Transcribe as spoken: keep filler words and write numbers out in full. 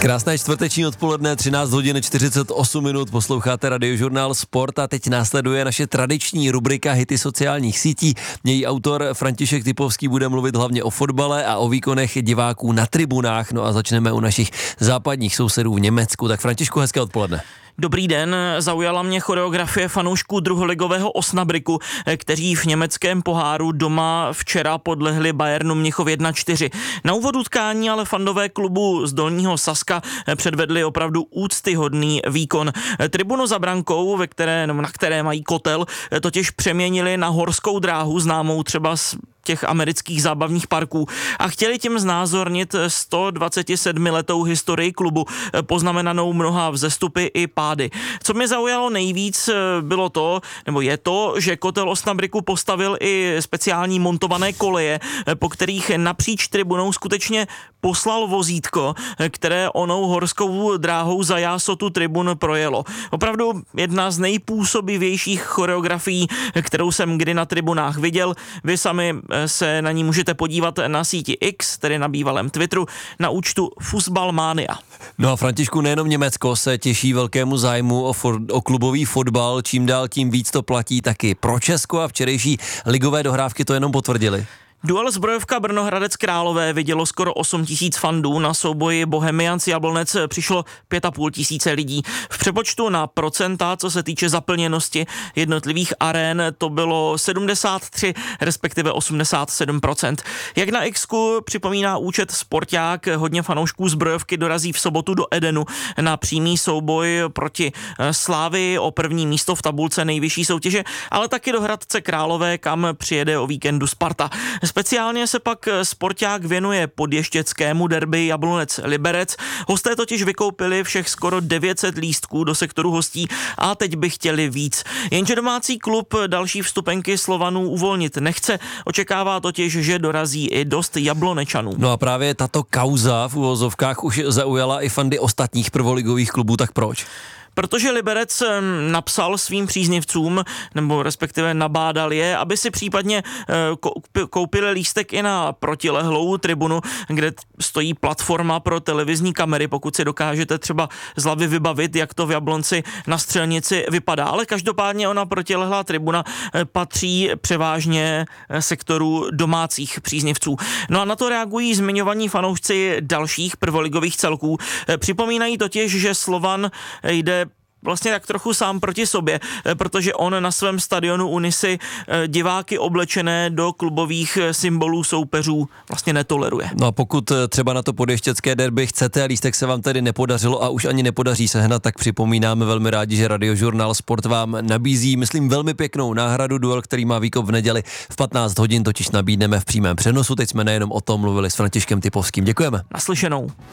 Krásné čtvrteční odpoledne, třináct hodin čtyřicet osm minut, posloucháte Radiožurnál Sport a teď následuje naše tradiční rubrika Hity sociálních sítí. Její autor František Typovský bude mluvit hlavně o fotbale a o výkonech diváků na tribunách, no a začneme u našich západních sousedů v Německu. Tak Františku, hezké odpoledne. Dobrý den, zaujala mě choreografie fanoušků druholigového Osnabriku, kteří v německém poháru doma včera podlehli Bayernu Mnichov jedna čtyři. Na úvodu utkání ale fandové klubu z Dolního Saska předvedli opravdu úctyhodný výkon. Tribunu za brankou, ve které, na které mají kotel, totiž přeměnili na horskou dráhu, známou třeba z těch amerických zábavních parků, a chtěli tím znázornit sto dvacet sedm letou historii klubu, poznamenanou mnoha vzestupy i pády. Co mě zaujalo nejvíc, bylo to, nebo je to, že kotel Osnabriku postavil i speciální montované koleje, po kterých napříč tribunou skutečně poslal vozítko, které onou horskou dráhou za jásotu tribun projelo. Opravdu jedna z nejpůsobivějších choreografií, kterou jsem kdy na tribunách viděl. Vy sami se na ní můžete podívat na síti X, tedy na bývalém Twitteru, na účtu Fußballmania. No a Františku, nejenom Německo se těší velkému zájmu o, for, o klubový fotbal, čím dál tím víc to platí taky pro Česko a včerejší ligové dohrávky to jenom potvrdili. Duel Zbrojovka Brno Hradec Králové vidělo skoro osm tisíc fandů, na souboji Bohemians Jablonec přišlo pět a půl tisíce lidí. V přepočtu na procenta, co se týče zaplněnosti jednotlivých arén, to bylo sedmdesát tři, respektive osmdesát sedm procent. Jak na X-ku připomíná účet Sporták, hodně fanoušků Zbrojovky dorazí v sobotu do Edenu na přímý souboj proti Slávii o první místo v tabulce nejvyšší soutěže, ale taky do Hradce Králové, kam přijede o víkendu Sparta. Speciálně se pak Sporták věnuje podještěckému derby Jablonec-Liberec. Hosté totiž vykoupili všech skoro devět set lístků do sektoru hostí a teď by chtěli víc. Jenže domácí klub další vstupenky Slovanů uvolnit nechce, očekává totiž, že dorazí i dost Jablonečanů. No a právě tato kauza v uvozovkách už zaujala i fandy ostatních prvoligových klubů, tak proč? Protože Liberec napsal svým příznivcům, nebo respektive nabádal je, aby si případně koupili lístek i na protilehlou tribunu, kde stojí platforma pro televizní kamery, pokud si dokážete třeba z hlavy vybavit, jak to v Jablonci na Střelnici vypadá. Ale každopádně ona protilehlá tribuna patří převážně sektoru domácích příznivců. No a na to reagují zmiňovaní fanoušci dalších prvoligových celků. Připomínají totiž, že Slovan jde vlastně tak trochu sám proti sobě, protože on na svém stadionu Unisy diváky oblečené do klubových symbolů soupeřů vlastně netoleruje. No a pokud třeba na to podještěcké derby chcete a lístek se vám tedy nepodařilo a už ani nepodaří sehnat, tak připomínáme velmi rádi, že Radiožurnál Sport vám nabízí, myslím, velmi pěknou náhradu. Duel, který má výkop v neděli v patnáct hodin, totiž nabídneme v přímém přenosu. Teď jsme nejenom o tom mluvili s Františkem Typovským. Děkujeme. Naslyšenou.